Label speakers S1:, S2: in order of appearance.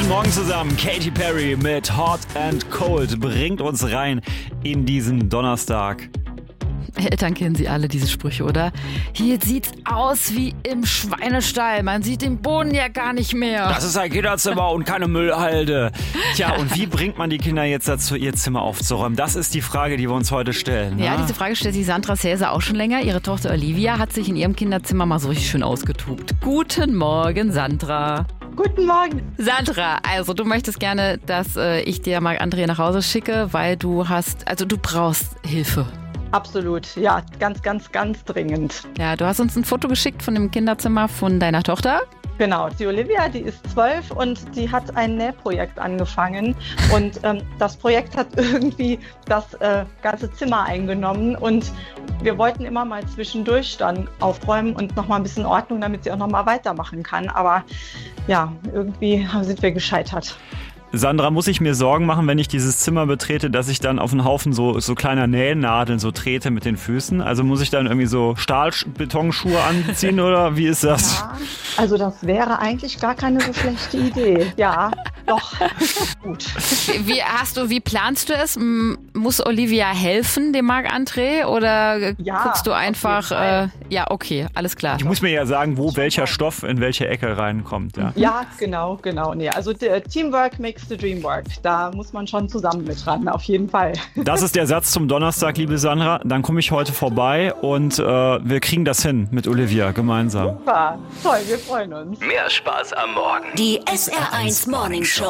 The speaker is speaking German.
S1: Guten Morgen zusammen. Katy Perry mit Hot and Cold bringt uns rein in diesen Donnerstag.
S2: Eltern kennen sie alle, diese Sprüche, oder? Hier sieht's aus wie im Schweinestall. Man sieht den Boden ja gar nicht mehr.
S1: Das ist ein Kinderzimmer und keine Müllhalde. Tja, und wie bringt man die Kinder jetzt dazu, ihr Zimmer aufzuräumen? Das ist die Frage, die wir uns heute stellen.
S2: Ja, diese Frage stellt sich Sandra Cäsar auch schon länger. Ihre Tochter Olivia hat sich in ihrem Kinderzimmer mal so richtig schön ausgetobt. Guten Morgen, Sandra.
S3: Guten Morgen.
S2: Sandra, also du möchtest gerne, dass ich dir Marc-André nach Hause schicke, weil du brauchst Hilfe.
S3: Absolut, ja, ganz, ganz, ganz dringend.
S2: Ja, du hast uns ein Foto geschickt von dem Kinderzimmer von deiner Tochter.
S3: Genau, die Olivia, die ist 12 und die hat ein Nähprojekt angefangen und das Projekt hat irgendwie das ganze Zimmer eingenommen und wir wollten immer mal zwischendurch dann aufräumen und nochmal ein bisschen Ordnung, damit sie auch nochmal weitermachen kann, aber ja, irgendwie sind wir gescheitert.
S1: Sandra, muss ich mir Sorgen machen, wenn ich dieses Zimmer betrete, dass ich dann auf einen Haufen so kleiner Nähnadeln so trete mit den Füßen? Also muss ich dann irgendwie so Stahlbetonschuhe anziehen oder wie ist das?
S3: Ja, also das wäre eigentlich gar keine so schlechte Idee. Ja, doch. Gut.
S2: Wie planst du es? Muss Olivia helfen, dem Marc-André? Oder guckst du einfach, ja, okay, alles klar.
S1: Ich muss mir ja sagen, wo welcher Stoff in welche Ecke reinkommt.
S3: Ja, genau. Nee, also Teamwork makes the dream work. Da muss man schon zusammen mit ran, auf jeden Fall.
S1: Das ist der Satz zum Donnerstag, liebe Sandra. Dann komme ich heute vorbei und wir kriegen das hin mit Olivia gemeinsam.
S3: Super, toll, wir freuen uns.
S4: Mehr Spaß am Morgen.
S5: Die SR1 Morning Show.